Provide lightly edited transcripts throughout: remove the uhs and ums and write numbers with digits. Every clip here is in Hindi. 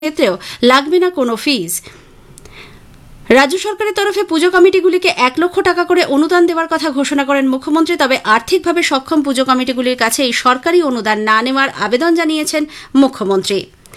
ক্ষেত্রেও লাগবে না কোনো ফিজ। রাজ্য সরকারের তরফে পুজো কমিটিগুলিকে 1 লক্ষ টাকা করে অনুদান দেওয়ার কথা ঘোষণা করেন মুখ্যমন্ত্রী। তবে আর্থিকভাবে সক্ষম পুজো কমিটিগুলির কাছে এই সরকারি অনুদান না নেওয়ার আবেদন জানিয়েছেন মুখ্যমন্ত্রী।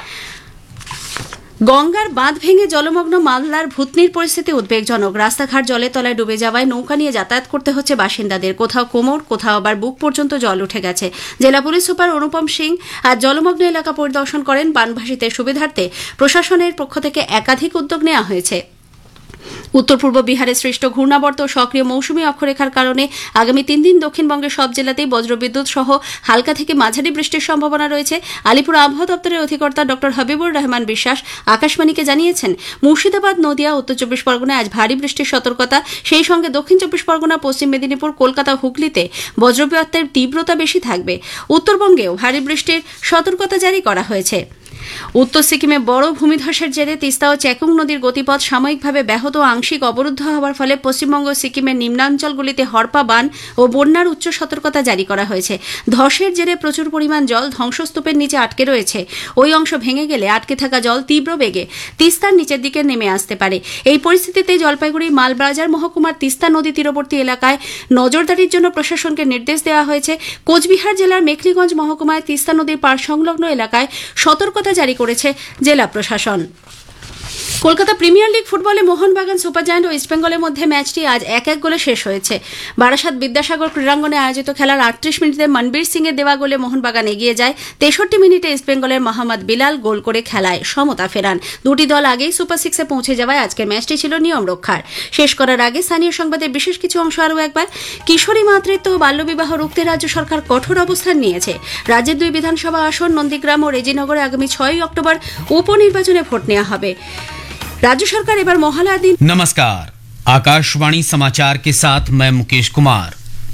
গঙ্গার বাঁধ ভেঙে জলমগ্ন মালদার ভূতনির পরিস্থিতি উদ্বেগজনক। রাস্তাঘাট জলের তলায় ডুবে যাওয়ায় নৌকা নিয়ে যাতায়াত করতে হচ্ছে বাসিন্দাদের। কোথাও কোমর, কোথাও আবার বুক পর্যন্ত জল উঠে গেছে। জেলা পুলিশ সুপার অনুপম সিং আজ জলমগ্ন এলাকা পরিদর্শন করেন। বানভাসীদের সুবিধার্থে প্রশাসনের পক্ষ থেকে একাধিক উদ্যোগ নেওয়া হয়েছে। উত্তর পূর্ব বিহারে সৃষ্ট ঘূর্ণাবর্ত ও সক্রিয় মৌসুমী অক্ষরেখার কারণে আগামী 3 দিন দক্ষিণবঙ্গের সব জেলাতেই বজ্রবিদ্যুৎ সহ হালকা থেকে মাঝারি বৃষ্টির সম্ভাবনা রয়েছে। আলিপুর আবহাওয়া দপ্তরের অধিকর্তা ডক্টর হাবিবুর রহমান বিশ্বাস আকাশবাণীকে জানিয়েছেন, মুর্শিদাবাদ, নদিয়া, উত্তর 24 পরগনায় আজ ভারী বৃষ্টির সতর্কতা। সেই সঙ্গে দক্ষিণ 24 পরগনা, পশ্চিম মেদিনীপুর, কলকাতা, হুগলিতে বজ্রপাতের তীব্রতা বেশি থাকবে। উত্তরবঙ্গেও ভারী বৃষ্টির সতর্কতা জারি করা হয়েছে। উত্তর সিকিমে বড় ভূমিধসের জেরে তিস্তা ও চেকুং নদীর গতিপথ সাময়িকভাবে ব্যাহত ও আংশিক অবরুদ্ধ হওয়ার ফলে পশ্চিমবঙ্গ সিকিমের নিম্নাঞ্চলগুলিতে হরপা বান ও বন্যার উচ্চ সতর্কতা জারি করা হয়েছে। ধসের জেরে প্রচুর পরিমাণ জল ধ্বংসস্তূপের নিচে আটকে রয়েছে। ওই অংশ ভেঙে গেলে আটকে থাকা জল তীব্র বেগে তিস্তার নিচের দিকে নেমে আসতে পারে। এই পরিস্থিতিতে জলপাইগুড়ি মালবাজার মহকুমার তিস্তা নদী তীরবর্তী এলাকায় নজরদারির জন্য প্রশাসনকে নির্দেশ দেওয়া হয়েছে। কোচবিহার জেলার মেখলিগঞ্জ মহকুমায় তিস্তা নদীর পাড় সংলগ্ন এলাকায় সতর্কতা জারি করেছে জেলা প্রশাসন। কলকাতা প্রিমিয়ার লিগ ফুটবলে মোহনবাগান সুপার জায়ান্ট ও ইস্টবেঙ্গলের মধ্যে ম্যাচটি আজ 1-1 গোলে শেষ হয়েছে। বারাসাত বিদ্যাসাগর ক্রীড়াঙ্গনে আয়োজিত খেলার 38 মিনিটে মনবীর সিং এর দেওয়া গোলে মোহনবাগান এগিয়ে যায়। 63 মিনিটে ইস্টবেঙ্গলের মোহাম্মদ বিলাল গোল করে খেলায় সমতা ফেরান। দুটি দল আগেই সুপার 6-এ পৌঁছে যাওয়ায় আজকের ম্যাচটি ছিল নিয়ম রক্ষার। শেষ করার আগে স্থানীয় সংবাদের বিশেষ কিছু অংশ আরও একবার। কিশোরী মাতৃত্ব ও বাল্যবিবাহ রুখতে রাজ্য সরকার কঠোর অবস্থান নিয়েছে। রাজ্যের 2 বিধানসভা আসন নন্দীগ্রাম ও রেজিনগরে আগামী 6 অক্টোবর উপনির্বাচনে ভোট নেওয়া হবে। राज्य सरकार एबार मोहल्ला दिन। नमस्कार, आकाशवाणी समाचार के साथ मैं मुकेश कुमार।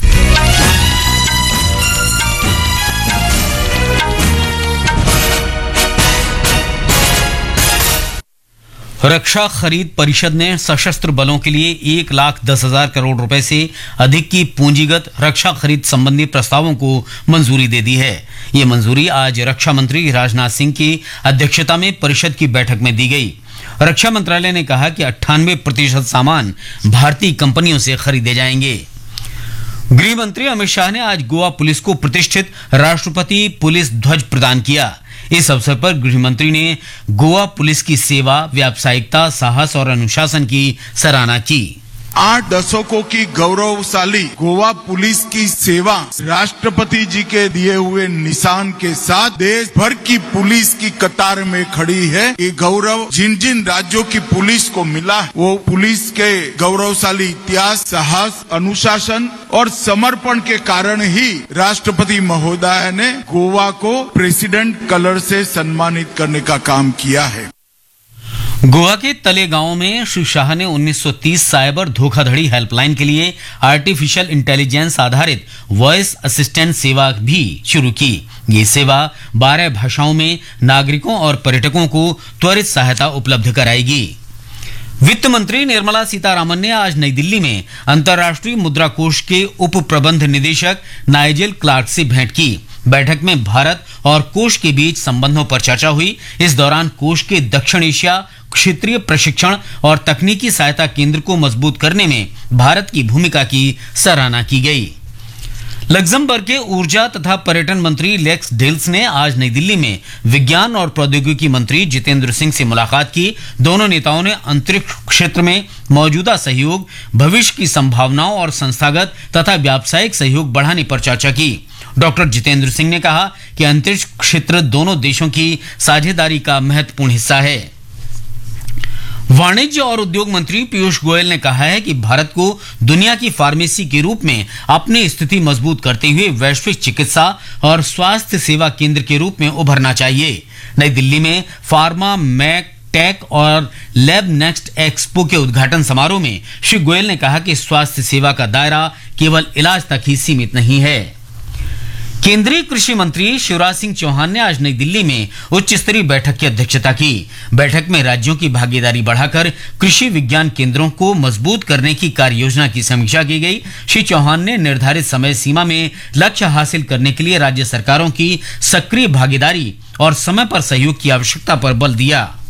रक्षा खरीद परिषद ने सशस्त्र बलों के लिए 1,10,000 करोड़ रुपए से अधिक की पूंजीगत रक्षा खरीद संबंधी प्रस्तावों को मंजूरी दे दी है। ये मंजूरी आज रक्षा मंत्री राजनाथ सिंह की अध्यक्षता में परिषद की बैठक में दी गई। रक्षा मंत्रालय ने कहा कि 98% सामान भारतीय कंपनियों से खरीदे जाएंगे। गृह मंत्री अमित शाह ने आज गोवा पुलिस को प्रतिष्ठित राष्ट्रपति पुलिस ध्वज प्रदान किया। इस अवसर पर गृह मंत्री ने गोवा पुलिस की सेवा, व्यावसायिकता, साहस और अनुशासन की सराहना की। 8 दशकों की गौरवशाली गोवा पुलिस की सेवा राष्ट्रपति जी के दिए हुए निशान के साथ देश भर की पुलिस की कतार में खड़ी है। ये गौरव जिन जिन राज्यों की पुलिस को मिला वो पुलिस के गौरवशाली इतिहास, साहस, अनुशासन और समर्पण के कारण ही राष्ट्रपति महोदय ने गोवा को प्रेसिडेंट कलर से सम्मानित करने का काम किया है। गोवा के तलेगांव में श्री शाह ने 1930 साइबर धोखाधड़ी हेल्पलाइन के लिए आर्टिफिशियल इंटेलिजेंस आधारित वॉइस असिस्टेंट सेवा भी शुरू की। ये सेवा 12 भाषाओं में नागरिकों और पर्यटकों को त्वरित सहायता उपलब्ध कराएगी। वित्त मंत्री निर्मला सीतारामन ने आज नई दिल्ली में अंतर्राष्ट्रीय मुद्रा कोष के उप प्रबंध निदेशक नाइजेल क्लार्क से भेंट की। बैठक में भारत और कोष के बीच संबंधों पर चर्चा हुई। इस दौरान कोष के दक्षिण एशिया क्षेत्रीय प्रशिक्षण और तकनीकी सहायता केंद्र को मजबूत करने में भारत की भूमिका की सराहना की गई। लग्जमबर्ग के ऊर्जा तथा पर्यटन मंत्री लेक्स डेल्स ने आज नई दिल्ली में विज्ञान और प्रौद्योगिकी मंत्री जितेंद्र सिंह से मुलाकात की। दोनों नेताओं ने अंतरिक्ष क्षेत्र में मौजूदा सहयोग, भविष्य की संभावनाओं और संस्थागत तथा व्यावसायिक सहयोग बढ़ाने पर चर्चा की। डॉक्टर जितेंद्र सिंह ने कहा कि अंतरिक्ष क्षेत्र दोनों देशों की साझेदारी का महत्वपूर्ण हिस्सा है। वाणिज्य और उद्योग मंत्री पीयूष गोयल ने कहा है कि भारत को दुनिया की फार्मेसी के रूप में अपनी स्थिति मजबूत करते हुए वैश्विक चिकित्सा और स्वास्थ्य सेवा केंद्र के रूप में उभरना चाहिए। नई दिल्ली में फार्मा मैक टेक और लैब नेक्स्ट एक्सपो के उद्घाटन समारोह में श्री गोयल ने कहा कि स्वास्थ्य सेवा का दायरा केवल इलाज तक ही सीमित नहीं है। केंद्रीय कृषि मंत्री शिवराज सिंह चौहान ने आज नई दिल्ली में उच्च स्तरीय बैठक की अध्यक्षता की। बैठक में राज्यों की भागीदारी बढ़ाकर कृषि विज्ञान केंद्रों को मजबूत करने की कार्य योजना की समीक्षा की गई। श्री चौहान ने निर्धारित समय सीमा में लक्ष्य हासिल करने के लिए राज्य सरकारों की सक्रिय भागीदारी और समय पर सहयोग की आवश्यकता पर बल दिया।